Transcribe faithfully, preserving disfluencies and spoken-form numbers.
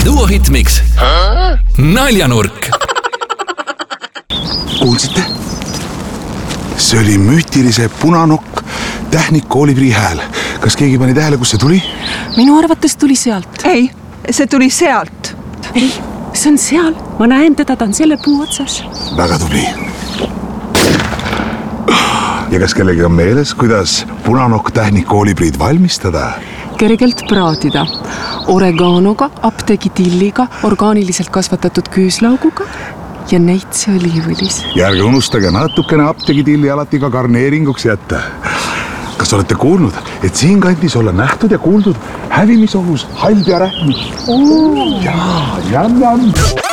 Duo Hitmix Naljanurk. Kuulsite? See oli müütilise punanokk tähnik kooliprii hääl. Kas keegi pani tähele, kus see tuli? Minu arvates tuli sealt. Ei, see tuli sealt. Ei, see on seal. Ma näen teda, ta on selle puu otsas. Väga tubli. Ja kas kellegi on meeles, kuidas punanokk tähnik koolipriid valmistada? Kergelt praadida. Oreganoga, apteegitilliga, orgaaniliselt kasvatatud küüslauguga ja neitse oliivõlis. Ja ärge unustage natukene apteegitilli alati ka garneeringuks jätta. Kas olete kuulnud, et siin kandis olla nähtud ja kuuldud hävimisohus halb ja rähmi? Jaa, jam, jam.